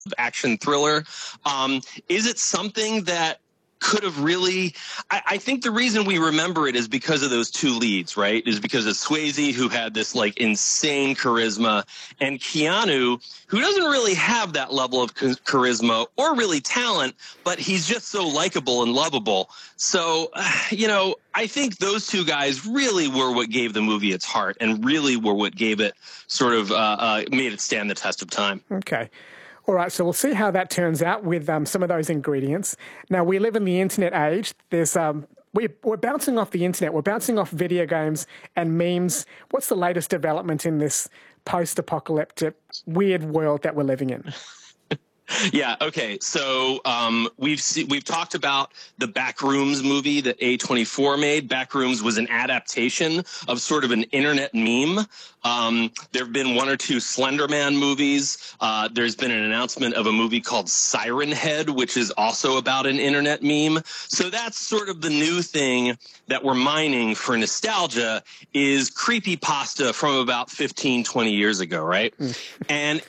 action thriller. Is it something that could have really, I think the reason we remember it is because of those two leads, right? Is because of Swayze, who had this like insane charisma, and Keanu, who doesn't really have that level of charisma or really talent, but he's just so likable and lovable. So, I think those two guys really were what gave the movie its heart, and really were what gave it sort of made it stand the test of time. Okay. All right, so we'll see how that turns out with some of those ingredients. Now, we live in the internet age. There's we're bouncing off the internet. We're bouncing off video games and memes. What's the latest development in this post-apocalyptic weird world that we're living in? Yeah. Okay. So we've talked about the Backrooms movie that A24 made. Backrooms was an adaptation of sort of an internet meme. There have been one or two Slender Man movies. There's been an announcement of a movie called Siren Head, which is also about an internet meme. So that's sort of the new thing that we're mining for nostalgia, is creepypasta from about 15, 20 years ago, right? And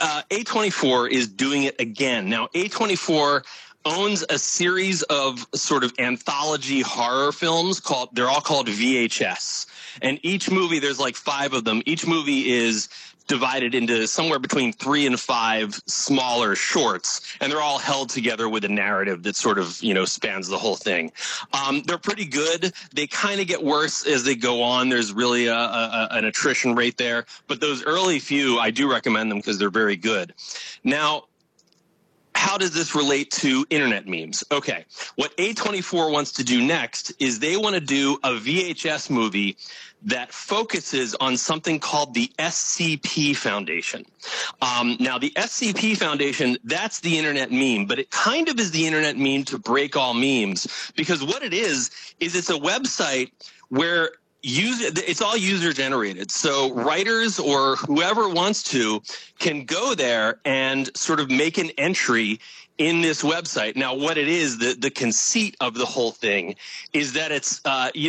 A24 is doing it again. Now, A24 owns a series of sort of anthology horror films they're all called VHS. And each movie, there's like 5 of them. Each movie is divided into somewhere between 3 and 5 smaller shorts, and they're all held together with a narrative that sort of, spans the whole thing. They're pretty good. They kind of get worse as they go on. There's really an attrition rate there, but those early few, I do recommend them because they're very good. Now, how does this relate to internet memes? Okay, what A24 wants to do next is they want to do a VHS movie that focuses on something called the SCP Foundation. Now, the SCP Foundation, that's the internet meme, but it kind of is the internet meme to break all memes, because what it is it's a website where it's all user generated. So writers or whoever wants to can go there and sort of make an entry in this website. Now, what it is, the conceit of the whole thing is that it's,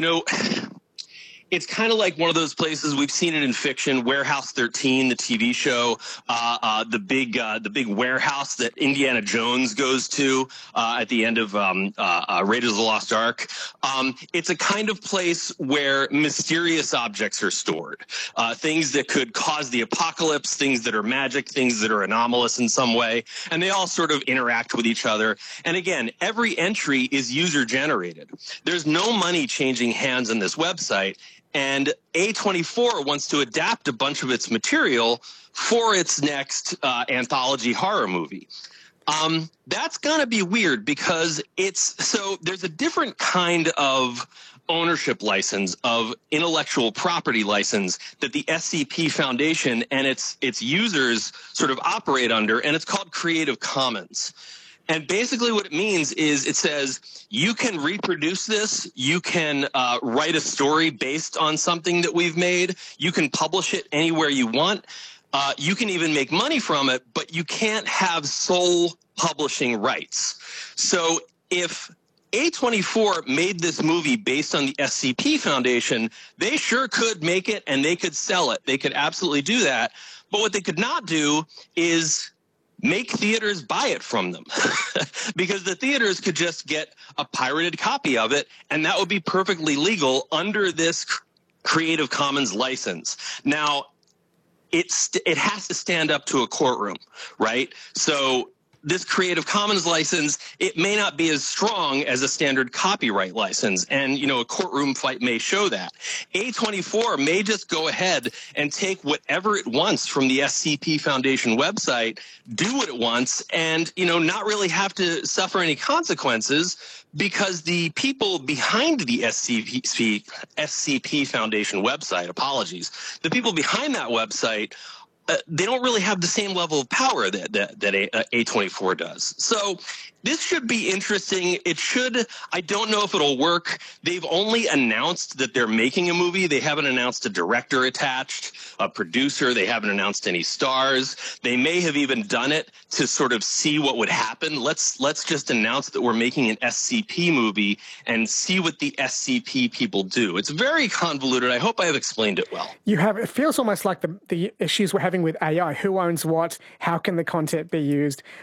it's kind of like one of those places, we've seen it in fiction, Warehouse 13, the TV show, the big warehouse that Indiana Jones goes to at the end of Raiders of the Lost Ark. It's a kind of place where mysterious objects are stored, things that could cause the apocalypse, things that are magic, things that are anomalous in some way, and they all sort of interact with each other. And again, every entry is user generated. There's no money changing hands on this website. And A24 wants to adapt a bunch of its material for its next anthology horror movie. That's going to be weird because there's a different kind of ownership license, of intellectual property license, that the SCP Foundation and its users sort of operate under, and it's called Creative Commons. And basically what it means is it says you can reproduce this, you can write a story based on something that we've made, you can publish it anywhere you want, you can even make money from it, but you can't have sole publishing rights. So if A24 made this movie based on the SCP Foundation, they sure could make it and they could sell it. They could absolutely do that. But what they could not do is make theaters buy it from them because the theaters could just get a pirated copy of it, and that would be perfectly legal under this Creative Commons license. Now, it has to stand up to a courtroom, right? So this Creative Commons license, it may not be as strong as a standard copyright license. And, a courtroom fight may show that. A24 may just go ahead and take whatever it wants from the SCP Foundation website, do what it wants, and, not really have to suffer any consequences, because the people behind the SCP Foundation website, the people behind that website, they don't really have the same level of power that A24 does. So this should be interesting. I don't know if it'll work. They've only announced that they're making a movie. They haven't announced a director attached, a producer. They haven't announced any stars. They may have even done it to sort of see what would happen. Let's just announce that we're making an SCP movie and see what the SCP people do. It's very convoluted. I hope I have explained it well. It feels almost like the issues we're having happening with AI? Who owns what? How can the content be used?